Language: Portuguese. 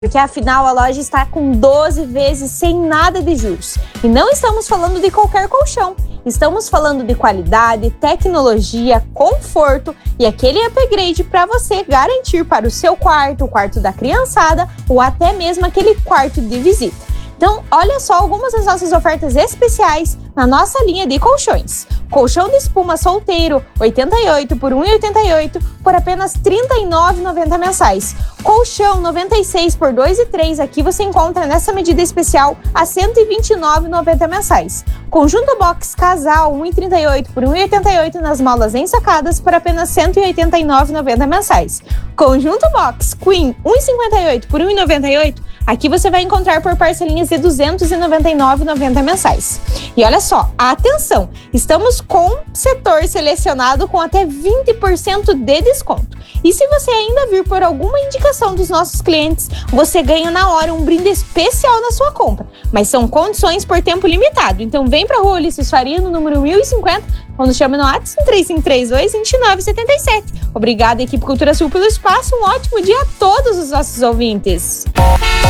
Porque afinal a loja está com 12 vezes sem nada de juros. E não estamos falando de qualquer colchão. Estamos falando de qualidade, tecnologia, conforto e aquele upgrade para você garantir para o seu quarto, o quarto da criançada ou até mesmo aquele quarto de visita. Então, olha só algumas das nossas ofertas especiais na nossa linha de colchões. Colchão de espuma solteiro, 88 por 1,88 por apenas R$ 39,90 mensais. Colchão 96 por 2,3 aqui você encontra nessa medida especial a R$ 129,90 mensais. Conjunto box casal 1,38 por 1,88 nas molas ensacadas por apenas R$ 189,90 mensais. Conjunto box queen 1,58 por 1,98 aqui você vai encontrar por parcelinhas de R$ 299,90 mensais. E olha só, atenção, estamos com setor selecionado com até 20% de desconto. E se você ainda vir por alguma indicação dos nossos clientes, você ganha na hora um brinde especial na sua compra. Mas são condições por tempo limitado. Então vem para a Rua Ulisses Faria, no número 1050, quando chama no WhatsApp 3532-2977. Obrigada, equipe Cultura Sul, pelo espaço. Um ótimo dia a todos os nossos ouvintes.